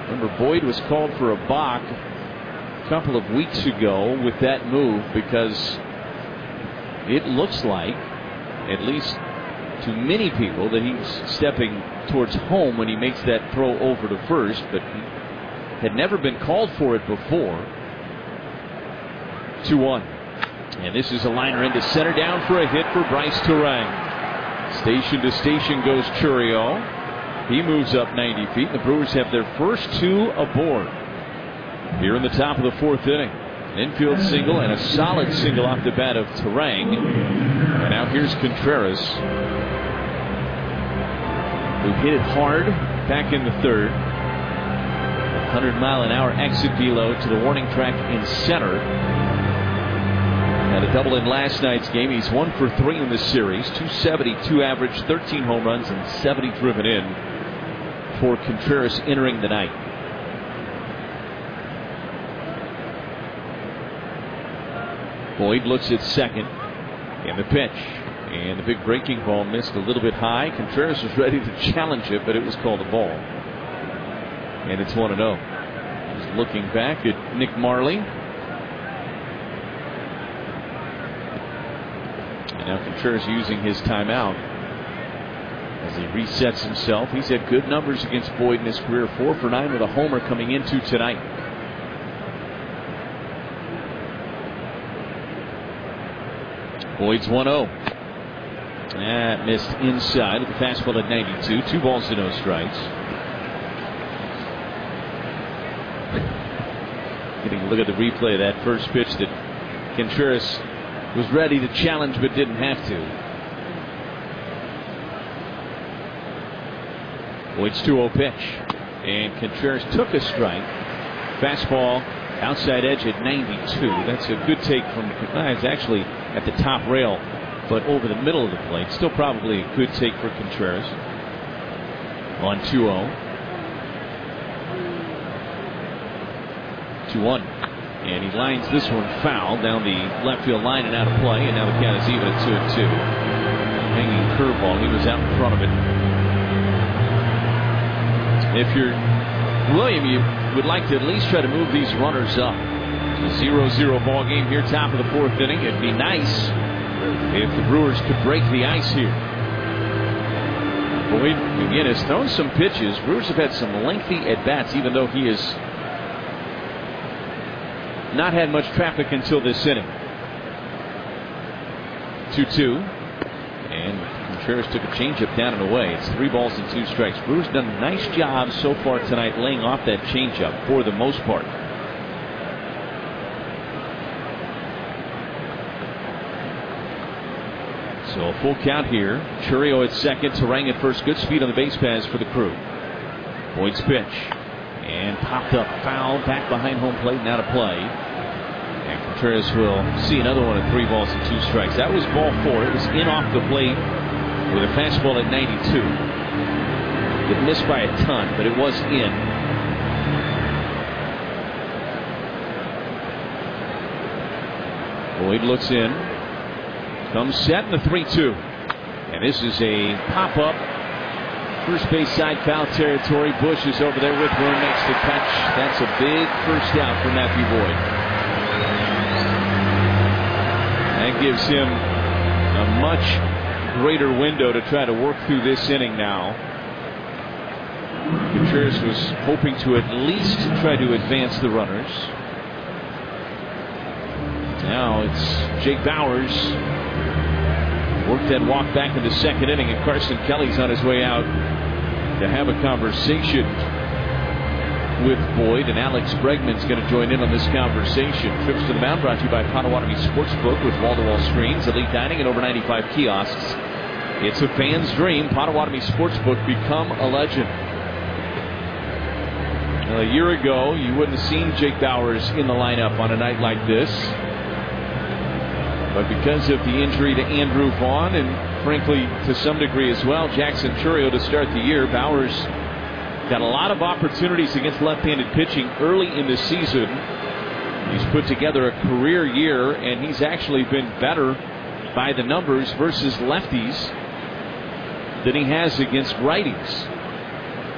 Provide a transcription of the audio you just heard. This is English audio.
Remember, Boyd was called for a balk a couple of weeks ago with that move because it looks like, at least to many people, that he's stepping towards home when he makes that throw over to first, but he had never been called for it before. 2-1. And this is a liner into center, down for a hit for Bryce Turang. Station to station goes Chourio. He moves up 90 feet. The Brewers have their first two aboard here in the top of the fourth inning. An infield single and a solid single off the bat of Turang. And now here's Contreras, who hit it hard back in the third. 100-mile-an-hour exit velo to the warning track in center. Had a double in last night's game. He's 1 for 3 in this series. 272 average, 13 home runs, and 70 driven in for Contreras entering the night. Boyd looks at second, and the pitch. And the big breaking ball missed a little bit high. Contreras was ready to challenge it, but it was called a ball. And it's 1-0. Just looking back at Nick Marley. And now Contreras using his timeout as he resets himself. He's had good numbers against Boyd in his career. 4 for 9 with a homer coming into tonight. Boyd's 1-0. That missed inside with the fastball at 92. 2 balls to no strikes. Getting a look at the replay of that first pitch that Contreras was ready to challenge but didn't have to. Boyd's 2-0 pitch. And Contreras took a strike. Fastball outside edge at 92. That's a good take from it's actually at the top rail, but over the middle of the plate. Still probably a good take for Contreras. On 2-0. 2-1. And he lines this one foul down the left field line and out of play. And now the count is even at 2-2. Hanging curveball. He was out in front of it. If you're William, you would like to at least try to move these runners up. It's a 0-0 ball game here, top of the fourth inning. It'd be nice if the Brewers could break the ice here. Boyd, again, has thrown some pitches. Brewers have had some lengthy at-bats, even though he has not had much traffic until this inning. 2-2. And Contreras took a changeup down and away. It's 3 balls and 2 strikes. Brewers done a nice job so far tonight laying off that changeup for the most part. So a full count here. Chourio at second, Turang at first. Good speed on the base paths for the Crew. Boyd's pitch. And popped up foul back behind home plate and out of play. And Contreras will see another one at 3 balls and 2 strikes. That was ball 4. It was in off the plate with a fastball at 92. It missed by a ton, but it was in. Boyd looks in. Comes set in the 3-2. And this is a pop-up. First base side foul territory. Bush is over there with room, makes the catch. That's a big first out for Matthew Boyd. That gives him a much greater window to try to work through this inning now. Contreras was hoping to at least try to advance the runners. Now it's Jake Bauers. Worked that walk back in the second inning, and Carson Kelly's on his way out to have a conversation with Boyd, and Alex Bregman's going to join in on this conversation. Trips to the mound brought to you by Potawatomi Sportsbook with wall-to-wall screens, elite dining, and over 95 kiosks. It's a fan's dream. Potawatomi Sportsbook, become a legend. A year ago, you wouldn't have seen Jake Bauers in the lineup on a night like this. But because of the injury to Andrew Vaughn, and frankly to some degree as well, Jackson Chourio to start the year, Bauers got a lot of opportunities against left-handed pitching early in the season. He's put together a career year, and he's actually been better by the numbers versus lefties than he has against righties.